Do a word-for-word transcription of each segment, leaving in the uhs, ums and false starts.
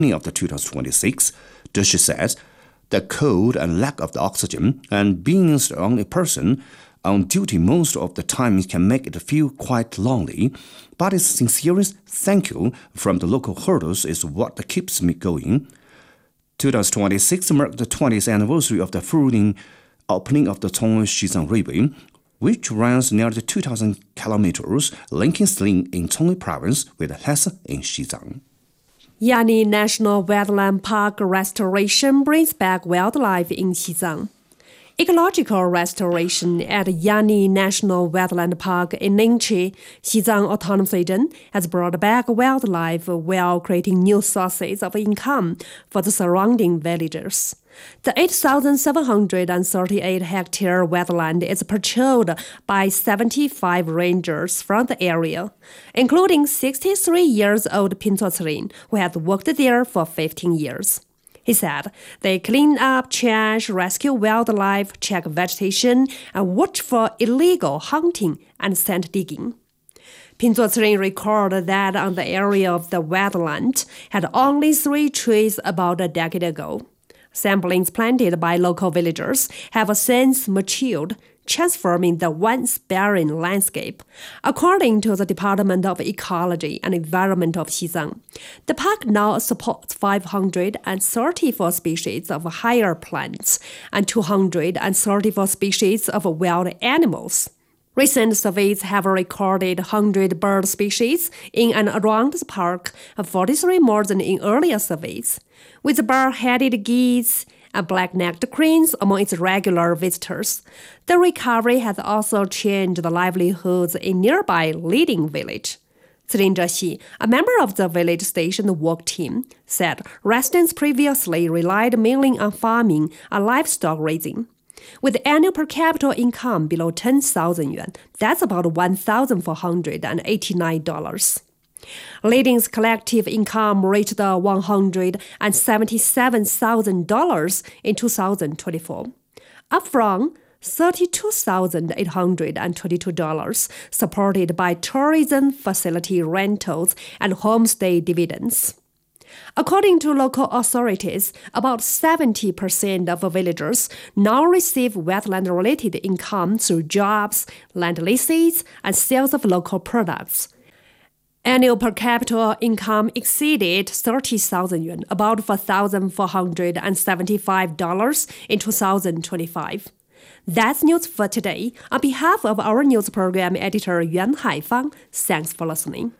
of the twenty twenty-six, Dushi says the cold and lack of the oxygen and being the only person on duty most of the time can make it feel quite lonely, but its sincerest thank you from the local herders is what keeps me going. twenty twenty-six marked the twentieth anniversary of the full opening of the Chongwei-Xizang Railway, which runs nearly two thousand kilometers, linking Sling in Chongwei Province with Hesse in Xizang. Yani National Wetland Park restoration brings back wildlife in Xizang. Ecological restoration at Yani National Wetland Park in Ningqi, Xizang Autonomous Region, has brought back wildlife while creating new sources of income for the surrounding villagers. The eight thousand seven hundred thirty-eight hectare wetland is patrolled by seventy-five rangers from the area, including sixty-three years old Pin Zuocelin, who has worked there for fifteen years. He said they clean up trash, rescue wildlife, check vegetation, and watch for illegal hunting and sand digging. Pin Zuocelin recorded that on the area of the wetland had only three trees about a decade ago. Samplings planted by local villagers have since matured, transforming the once barren landscape. According to the Department of Ecology and Environment of Xizang, the park now supports five hundred thirty-four species of higher plants and two hundred thirty-four species of wild animals. Recent surveys have recorded one hundred bird species in and around the park, forty-three more than in earlier surveys. With bar-headed geese and black-necked cranes among its regular visitors, the recovery has also changed the livelihoods in nearby Liding village. Celin Zhexi, a member of the village station work team, said residents previously relied mainly on farming and livestock raising. With annual per capita income below ten thousand yuan, that's about one thousand four hundred eighty-nine dollars. Liding's collective income reached one hundred seventy-seven thousand dollars in two thousand twenty-four, up from thirty-two thousand eight hundred twenty-two dollars, supported by tourism facility rentals and homestay dividends. According to local authorities, about seventy percent of villagers now receive wetland-related income through jobs, land leases, and sales of local products. Annual per capita income exceeded thirty thousand yuan, about four thousand four hundred seventy-five dollars in two thousand twenty-five. That's news for today. On behalf of our news program editor Yuan Haifang, thanks for listening.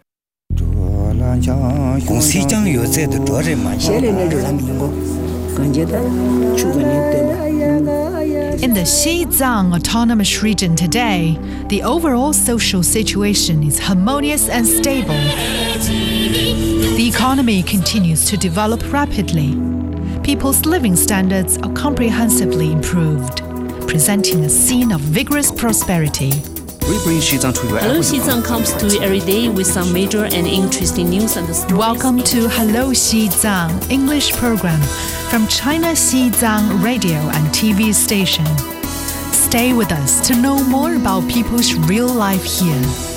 In the Xizang Autonomous Region today, the overall social situation is harmonious and stable. The economy continues to develop rapidly. People's living standards are comprehensively improved, presenting a scene of vigorous prosperity. We bring Xizang to you Hello, every Xizang comes to you every day with some major and interesting news and stories. Welcome to Hello Xizang English program from China Xizang radio and T V station. Stay with us to know more about people's real life here.